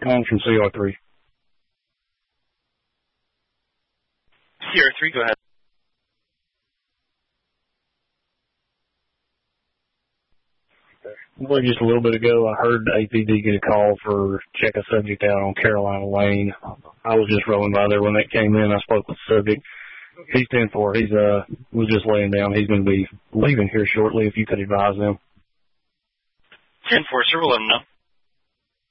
Calling from CR3. CR3, go ahead. Well, just a little bit ago, I heard APD get a call for check a subject out on Carolina Lane. I was just rolling by there when that came in. I spoke with the subject. He's 10-4. He's was just laying down. He's going to be leaving here shortly. If you could advise them. 10-4, sir. We'll let him know.